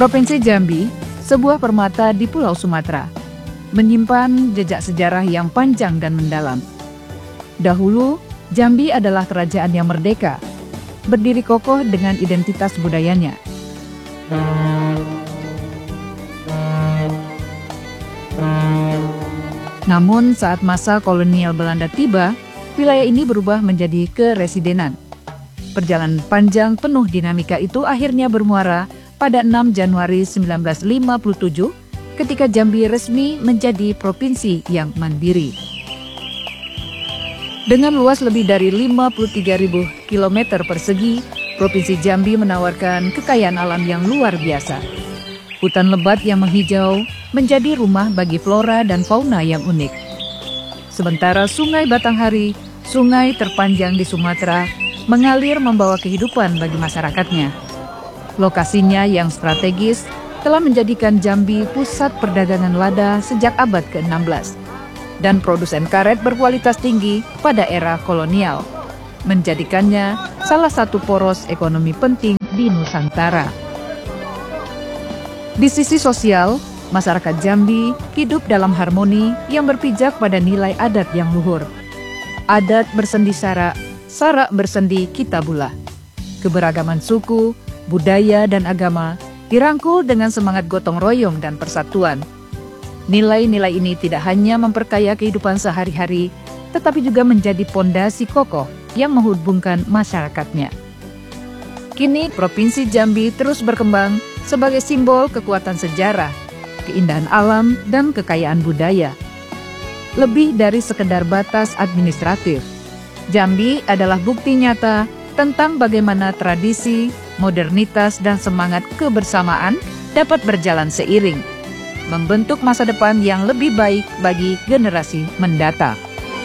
Provinsi Jambi, sebuah permata di Pulau Sumatera, menyimpan jejak sejarah yang panjang dan mendalam. Dahulu, Jambi adalah kerajaan yang merdeka, berdiri kokoh dengan identitas budayanya. Namun saat masa kolonial Belanda tiba, wilayah ini berubah menjadi keresidenan. Perjalanan panjang penuh dinamika itu akhirnya bermuara pada 6 Januari 1957 ketika Jambi resmi menjadi provinsi yang mandiri. Dengan luas lebih dari 53.000 km persegi, Provinsi Jambi menawarkan kekayaan alam yang luar biasa. Hutan lebat yang menghijau menjadi rumah bagi flora dan fauna yang unik. Sementara Sungai Batanghari, sungai terpanjang di Sumatera, mengalir membawa kehidupan bagi masyarakatnya. Lokasinya yang strategis telah menjadikan Jambi pusat perdagangan lada sejak abad ke-16 dan produsen karet berkualitas tinggi pada era kolonial, menjadikannya salah satu poros ekonomi penting di Nusantara. Di sisi sosial, masyarakat Jambi hidup dalam harmoni yang berpijak pada nilai adat yang luhur. Adat bersendi sara, sara bersendi kitabullah. Keberagaman suku, budaya, dan agama dirangkul dengan semangat gotong royong dan persatuan. Nilai-nilai ini tidak hanya memperkaya kehidupan sehari-hari, tetapi juga menjadi pondasi kokoh yang menghubungkan masyarakatnya. Kini Provinsi Jambi terus berkembang sebagai simbol kekuatan sejarah, keindahan alam, dan kekayaan budaya. Lebih dari sekedar batas administratif, Jambi adalah bukti nyata tentang bagaimana tradisi, modernitas, dan semangat kebersamaan dapat berjalan seiring, membentuk masa depan yang lebih baik bagi generasi mendatang.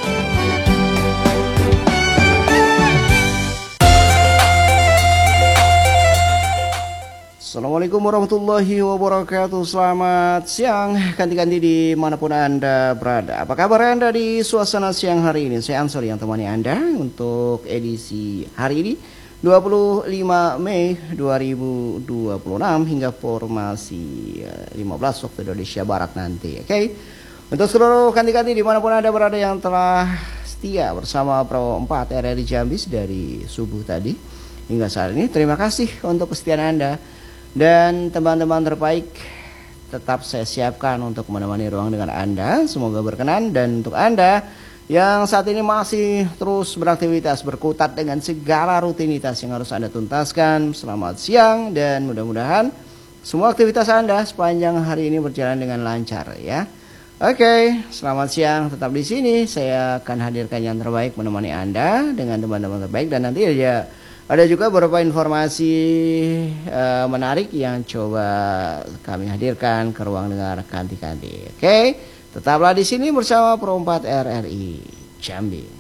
Assalamualaikum warahmatullahi wabarakatuh. Selamat siang, ganti-ganti dimanapun Anda berada. Apa kabar Anda di suasana siang hari ini? Saya Ansor yang temani Anda untuk edisi hari ini 25 Mei 2026 hingga formasi 15 waktu Indonesia Barat nanti. Oke. Untuk seluruh ganti-ganti dimanapun Anda berada yang telah setia bersama Pro 4 RRI Jambi dari subuh tadi hingga saat ini, terima kasih untuk kesetiaan Anda. Dan teman-teman terbaik tetap saya siapkan untuk menemani ruang dengan Anda. Semoga berkenan. Dan untuk Anda yang saat ini masih terus beraktivitas, berkutat dengan segala rutinitas yang harus Anda tuntaskan, selamat siang. Dan mudah-mudahan semua aktivitas Anda sepanjang hari ini berjalan dengan lancar ya. Oke, selamat siang, tetap di sini. Saya akan hadirkan yang terbaik menemani Anda dengan teman-teman terbaik. Dan nanti ada juga beberapa informasi menarik yang coba kami hadirkan ke ruang dengar kanti-kanti. Oke, tetaplah di sini bersama Pro 4 RRI Jambi.